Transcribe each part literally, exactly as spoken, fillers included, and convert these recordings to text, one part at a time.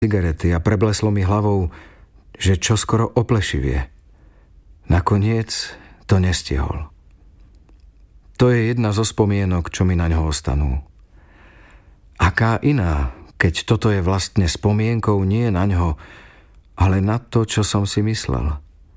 cigarety a prebleslo mi hlavou, že čoskoro oplešivie. Nakoniec to nestihol. To je jedna zo spomienok, čo mi na ňo ostanú. Aká iná, keď toto je vlastne spomienkou nie na ňo, ale na to, čo som si myslel.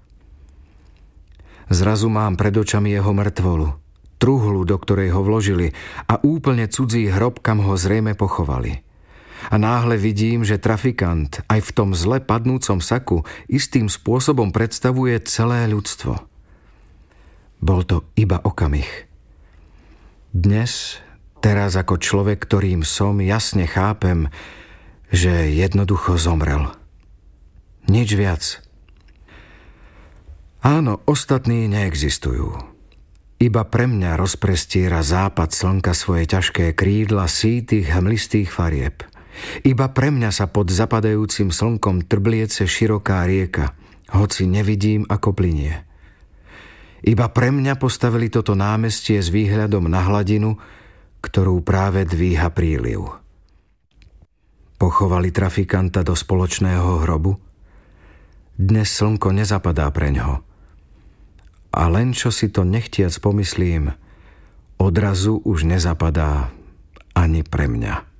Zrazu mám pred očami jeho mŕtvolu, truhlu, do ktorej ho vložili, a úplne cudzí hrob, kam ho zrejme pochovali. A náhle vidím, že trafikant aj v tom zle padnúcom saku istým spôsobom predstavuje celé ľudstvo. Bol to iba okamih. Dnes, teraz ako človek, ktorým som, jasne chápem, že jednoducho zomrel. Nič viac. Áno, ostatní neexistujú. Iba pre mňa rozprestiera západ slnka svoje ťažké krídla sítych hmlistých farieb. Iba pre mňa sa pod zapadajúcim slnkom trbliece široká rieka, hoci nevidím, ako plynie. Iba pre mňa postavili toto námestie s výhľadom na hladinu, ktorú práve dvíha príliv. Pochovali trafikanta do spoločného hrobu? Dnes slnko nezapadá preňho. A len čo si to nechtiac pomyslím, odrazu už nezapadá ani pre mňa.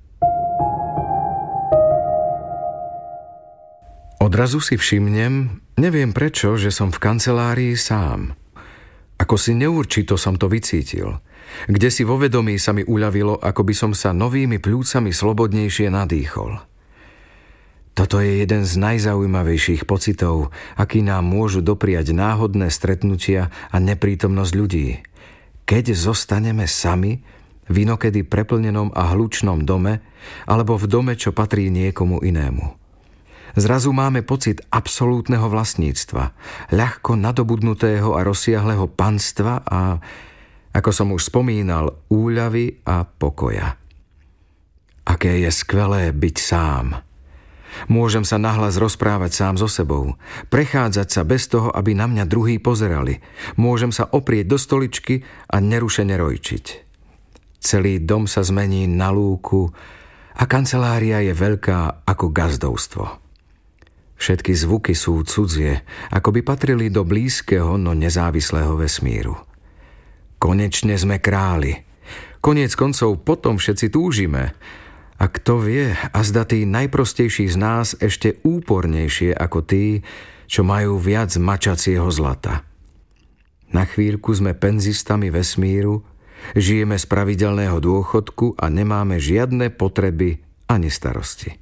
Odrazu si všimnem, neviem prečo, že som v kancelárii sám. Ako si neurčito som to vycítil. Kde si vo vedomí sa mi uľavilo, ako by som sa novými pľúcami slobodnejšie nadýchol. Toto je jeden z najzaujímavejších pocitov, aký nám môžu dopriať náhodné stretnutia a neprítomnosť ľudí. Keď zostaneme sami v inokedy preplnenom a hlučnom dome, alebo v dome, čo patrí niekomu inému. Zrazu máme pocit absolútneho vlastníctva, ľahko nadobudnutého a rozsiahleho panstva a, ako som už spomínal, úľavy a pokoja. Aké je skvelé byť sám. Môžem sa nahlas rozprávať sám so sebou, prechádzať sa bez toho, aby na mňa druhí pozerali. Môžem sa oprieť do stoličky a nerušene rojčiť. Celý dom sa zmení na lúku a kancelária je veľká ako gazdovstvo. Všetky zvuky sú cudzie, ako by patrili do blízkeho, no nezávislého vesmíru. Konečne sme králi. Koniec koncov potom všetci túžime. A kto vie, azda tí najprostejší z nás ešte úpornejšie ako tí, čo majú viac mačacieho zlata. Na chvíľku sme penzistami vesmíru, žijeme z pravidelného dôchodku a nemáme žiadne potreby ani starosti.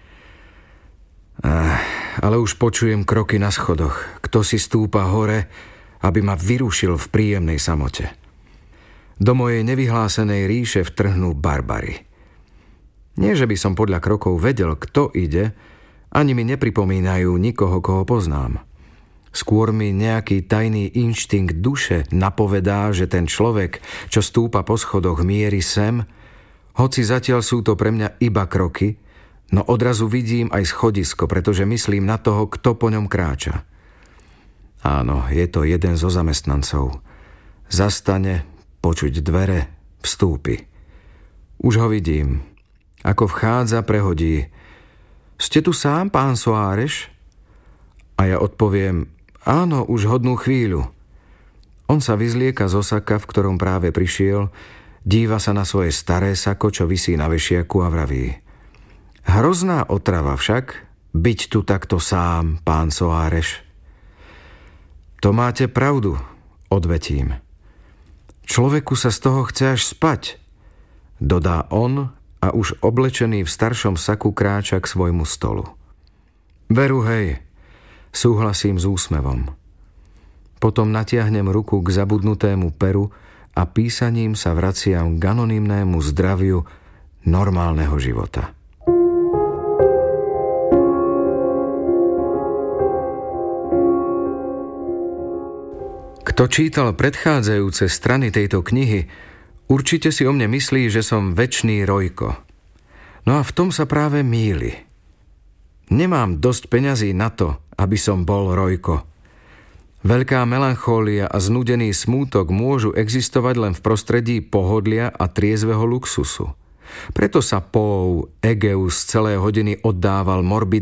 Ah, ale už počujem kroky na schodoch. Kto si stúpa hore, aby ma vyrušil v príjemnej samote. Do mojej nevyhlásenej ríše vtrhnú barbary. Nie, že by som podľa krokov vedel, kto ide, ani mi nepripomínajú nikoho, koho poznám. Skôr mi nejaký tajný inštinkt duše napovedá, že ten človek, čo stúpa po schodoch, mierí sem, hoci zatiaľ sú to pre mňa iba kroky, no odrazu vidím aj schodisko, pretože myslím na toho, kto po ňom kráča. Áno, je to jeden zo zamestnancov. Zastane, počuť dvere, vstúpi. Už ho vidím. Ako vchádza, prehodí: Ste tu sám, pán Soáreš? A ja odpoviem: Áno, už hodnú chvíľu. On sa vyzlieka zo saka, v ktorom práve prišiel, díva sa na svoje staré sako, čo visí na vešiaku, a vraví: Hrozná otrava však, byť tu takto sám, pán Soáreš. To máte pravdu, odvetím. Človeku sa z toho chce až spať, dodá on a už oblečený v staršom saku kráča k svojmu stolu. Veru, hej, súhlasím s úsmevom. Potom natiahnem ruku k zabudnutému peru a písaním sa vraciam k anonymnému zdraviu normálneho života. Kto čítal predchádzajúce strany tejto knihy, určite si o mne myslí, že som večný Rojko. No a v tom sa práve mýli. Nemám dosť peňazí na to, aby som bol Rojko. Veľká melanchólia a znudený smútok môžu existovať len v prostredí pohodlia a triezveho luxusu. Preto sa Pov Egeus celé hodiny oddával morbid